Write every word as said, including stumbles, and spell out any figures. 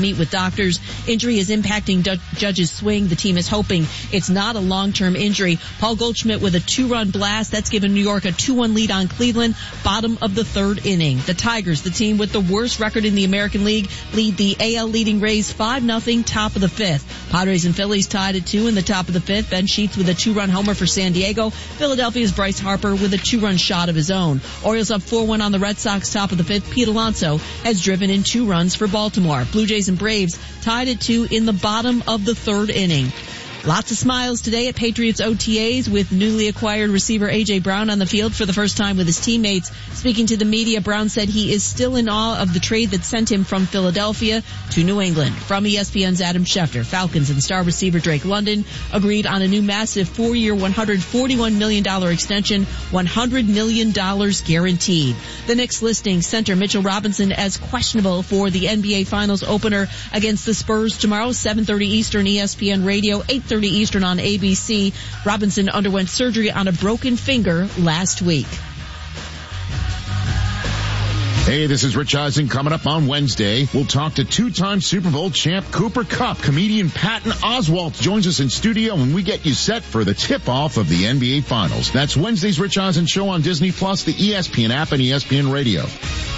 meet with doctors. Injury is impacting du- Judge's swing. The team is hoping it's not a long-term injury. Paul Goldschmidt with a two-run blast. That's given New York a two one lead on Cleveland. Bottom of the third inning. The Tigers, the team with the worst record in the American League, lead the A L leading Rays five nothing, top of the fifth. Padres and Phillies tied at two in the top of the fifth. Ben Sheets with a two-run homer for San Diego. Philadelphia's Bryce Harper with a two-run shot of his own. Orioles up four one on the Red Sox, top of the fifth. Pete Alonso has driven in two runs for Baltimore. Blue Jays and Braves tied at two in the bottom of the third inning. Lots of smiles today at Patriots O T As with newly acquired receiver A J. Brown on the field for the first time with his teammates. Speaking to the media, Brown said he is still in awe of the trade that sent him from Philadelphia to New England. From E S P N's Adam Schefter, Falcons and star receiver Drake London agreed on a new massive four-year, one hundred forty-one million dollars extension, one hundred million dollars guaranteed. The Knicks listing center Mitchell Robinson as questionable for the N B A Finals opener against the Spurs tomorrow, seven thirty Eastern, E S P N Radio, eight thirty Eastern on A B C. Robinson underwent surgery on a broken finger last week. Hey, this is Rich Eisen. Coming up on Wednesday, we'll talk to two-time Super Bowl champ Cooper Kupp. Comedian Patton Oswalt joins us in studio when we get you set for the tip-off of the N B A Finals. That's Wednesday's Rich Eisen Show on Disney Plus, the E S P N app, and E S P N Radio.